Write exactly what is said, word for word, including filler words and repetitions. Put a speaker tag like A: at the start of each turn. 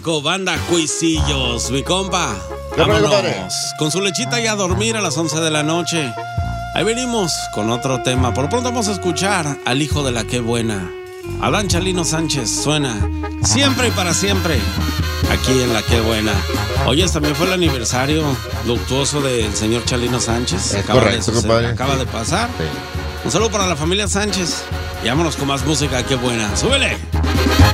A: Cobanda Cuisillos, mi compa. Vámonos con su lechita y a dormir a las once de la noche. Ahí venimos con otro tema. Por lo pronto vamos a escuchar al hijo de la que buena. Adán Chalino Sánchez suena siempre y para siempre aquí en La Que Buena. Oye, también fue el aniversario luctuoso del señor Chalino Sánchez.
B: Es
A: acaba
B: correcto,
A: de
B: compadre.
A: Acaba de pasar.
B: Sí.
A: Un saludo para la familia Sánchez. Y vámonos con más música. Qué buena. ¡Súbele!